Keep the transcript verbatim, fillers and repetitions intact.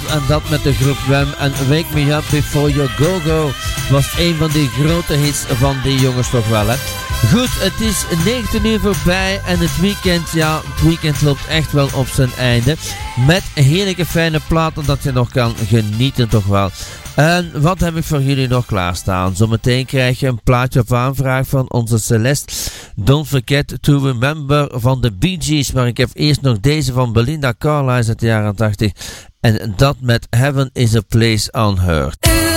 en dat met de groep Wham. En Wake Me Up Before You Go Go was een van die grote hits van die jongens toch wel, hè. Goed, het is negentien uur voorbij en het weekend, ja, het weekend loopt echt wel op zijn einde. Met heerlijke fijne platen dat je nog kan genieten toch wel. En wat heb ik voor jullie nog klaarstaan? Zometeen krijg je een plaatje op aanvraag van onze Celeste. Don't Forget to Remember van de Bee Gees. Maar ik heb eerst nog deze van Belinda Carlisle uit de jaren tachtig. En dat met Heaven is a Place on Earth.